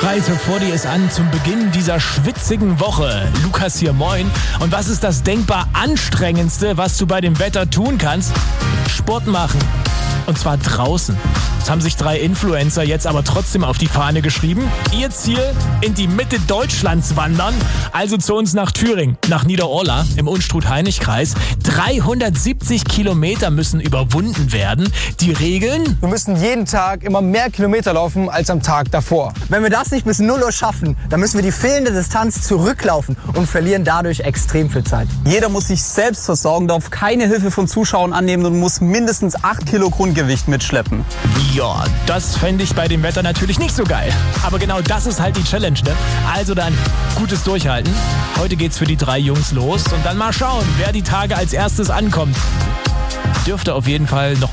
Breite vor dir ist an zum Beginn dieser schwitzigen Woche. Lukas hier, moin. Und was ist das denkbar anstrengendste, was du bei dem Wetter tun kannst? Sport machen. Und zwar draußen. Das haben sich 3 Influencer jetzt aber trotzdem auf die Fahne geschrieben. Ihr Ziel, in die Mitte Deutschlands wandern. Also zu uns nach Thüringen, nach Niederorla im Unstrut-Hainich-Kreis. 370 Kilometer müssen überwunden werden. Die Regeln? Wir müssen jeden Tag immer mehr Kilometer laufen als am Tag davor. Wenn wir das nicht bis 0 Uhr schaffen, dann müssen wir die fehlende Distanz zurücklaufen und verlieren dadurch extrem viel Zeit. Jeder muss sich selbst versorgen, darf keine Hilfe von Zuschauern annehmen und muss mindestens 8 Kilo Grundgewicht mitschleppen. Ja, das fände ich bei dem Wetter natürlich nicht so geil. Aber genau das ist halt die Challenge, ne? Also dann gutes Durchhalten. Heute geht's für die 3 Jungs los und dann mal schauen, wer die Tage als erstes ankommt. Dürfte auf jeden Fall noch